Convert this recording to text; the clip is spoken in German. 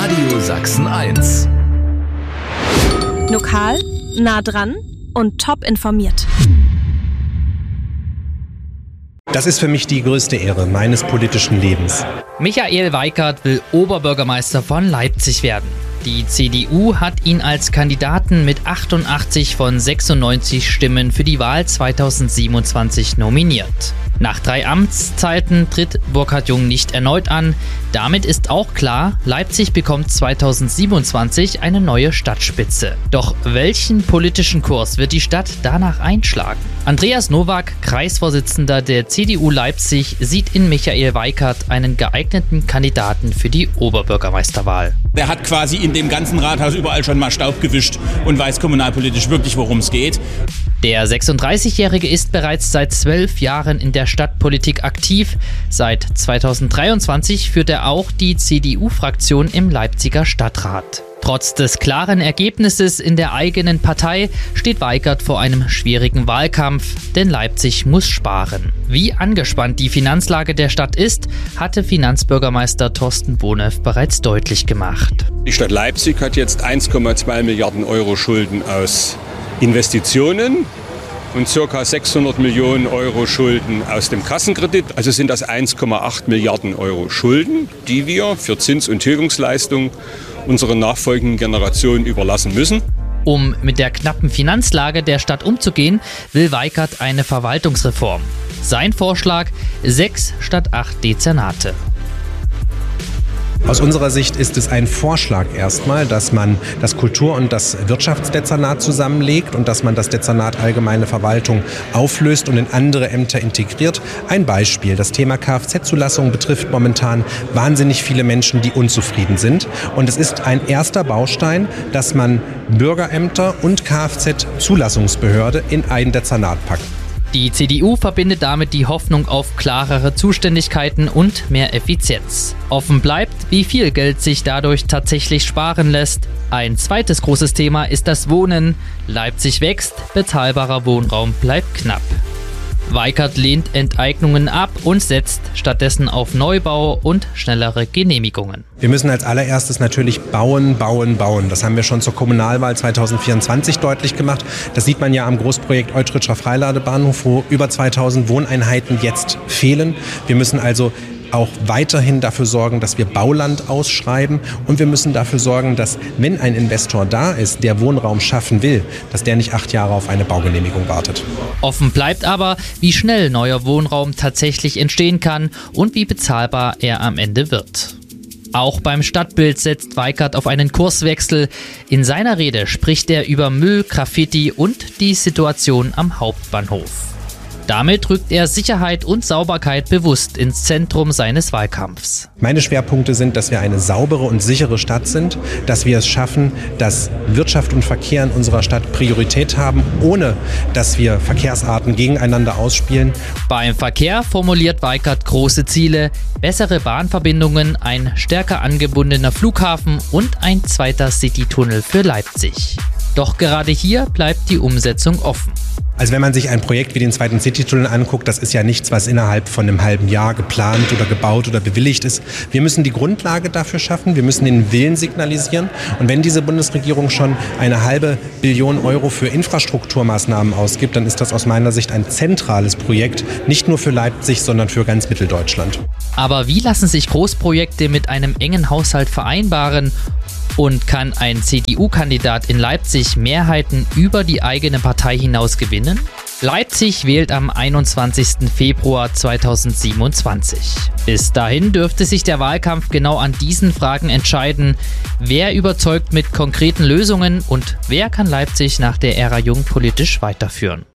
Radio Sachsen 1. Lokal, nah dran und top informiert. Das ist für mich die größte Ehre meines politischen Lebens. Michael Weikert will Oberbürgermeister von Leipzig werden. Die CDU hat ihn als Kandidaten mit 88 von 96 Stimmen für die Wahl 2027 nominiert. Nach 3 Amtszeiten tritt Burkhard Jung nicht erneut an. Damit ist auch klar, Leipzig bekommt 2027 eine neue Stadtspitze. Doch welchen politischen Kurs wird die Stadt danach einschlagen? Andreas Nowak, Kreisvorsitzender der CDU Leipzig, sieht in Michael Weikert einen geeigneten Kandidaten für die Oberbürgermeisterwahl. Der hat quasi in dem ganzen Rathaus überall schon mal Staub gewischt und weiß kommunalpolitisch wirklich, worum es geht. Der 36-Jährige ist bereits seit 12 Jahren in der Stadtpolitik aktiv. Seit 2023 führt er auch die CDU-Fraktion im Leipziger Stadtrat. Trotz des klaren Ergebnisses in der eigenen Partei steht Weikert vor einem schwierigen Wahlkampf, denn Leipzig muss sparen. Wie angespannt die Finanzlage der Stadt ist, hatte Finanzbürgermeister Thorsten Bonev bereits deutlich gemacht. Die Stadt Leipzig hat jetzt 1,2 Milliarden Euro Schulden aus Investitionen und ca. 600 Millionen Euro Schulden aus dem Kassenkredit. Also sind das 1,8 Milliarden Euro Schulden, die wir für Zins- und Tilgungsleistung unseren nachfolgenden Generationen überlassen müssen. Um mit der knappen Finanzlage der Stadt umzugehen, will Weikert eine Verwaltungsreform. Sein Vorschlag: 6 statt 8 Dezernate. Aus unserer Sicht ist es ein Vorschlag erstmal, dass man das Kultur- und das Wirtschaftsdezernat zusammenlegt und dass man das Dezernat Allgemeine Verwaltung auflöst und in andere Ämter integriert. Ein Beispiel: Das Thema Kfz-Zulassung betrifft momentan wahnsinnig viele Menschen, die unzufrieden sind. Und es ist ein erster Baustein, dass man Bürgerämter und Kfz-Zulassungsbehörde in ein Dezernat packt. Die CDU verbindet damit die Hoffnung auf klarere Zuständigkeiten und mehr Effizienz. Offen bleibt, wie viel Geld sich dadurch tatsächlich sparen lässt. Ein zweites großes Thema ist das Wohnen. Leipzig wächst, bezahlbarer Wohnraum bleibt knapp. Weikert lehnt Enteignungen ab und setzt stattdessen auf Neubau und schnellere Genehmigungen. Wir müssen als allererstes natürlich bauen. Das haben wir schon zur Kommunalwahl 2024 deutlich gemacht. Das sieht man ja am Großprojekt Eutritscher Freiladebahnhof, wo über 2000 Wohneinheiten jetzt fehlen. Wir müssen also auch weiterhin dafür sorgen, dass wir Bauland ausschreiben, und wir müssen dafür sorgen, dass, wenn ein Investor da ist, der Wohnraum schaffen will, dass der nicht 8 Jahre auf eine Baugenehmigung wartet. Offen bleibt aber, wie schnell neuer Wohnraum tatsächlich entstehen kann und wie bezahlbar er am Ende wird. Auch beim Stadtbild setzt Weikert auf einen Kurswechsel. In seiner Rede spricht er über Müll, Graffiti und die Situation am Hauptbahnhof. Damit rückt er Sicherheit und Sauberkeit bewusst ins Zentrum seines Wahlkampfs. Meine Schwerpunkte sind, dass wir eine saubere und sichere Stadt sind, dass wir es schaffen, dass Wirtschaft und Verkehr in unserer Stadt Priorität haben, ohne dass wir Verkehrsarten gegeneinander ausspielen. Beim Verkehr formuliert Weikert große Ziele: bessere Bahnverbindungen, ein stärker angebundener Flughafen und ein zweiter Citytunnel für Leipzig. Doch gerade hier bleibt die Umsetzung offen. Also wenn man sich ein Projekt wie den zweiten Citytunnel anguckt, das ist ja nichts, was innerhalb von einem halben Jahr geplant oder gebaut oder bewilligt ist. Wir müssen die Grundlage dafür schaffen, wir müssen den Willen signalisieren. Und wenn diese Bundesregierung schon 1,5 Billion Euro für Infrastrukturmaßnahmen ausgibt, dann ist das aus meiner Sicht ein zentrales Projekt, nicht nur für Leipzig, sondern für ganz Mitteldeutschland. Aber wie lassen sich Großprojekte mit einem engen Haushalt vereinbaren? Und kann ein CDU-Kandidat in Leipzig Mehrheiten über die eigene Partei hinaus gewinnen? Leipzig wählt am 21. Februar 2027. Bis dahin dürfte sich der Wahlkampf genau an diesen Fragen entscheiden. Wer überzeugt mit konkreten Lösungen und wer kann Leipzig nach der Ära Jung politisch weiterführen?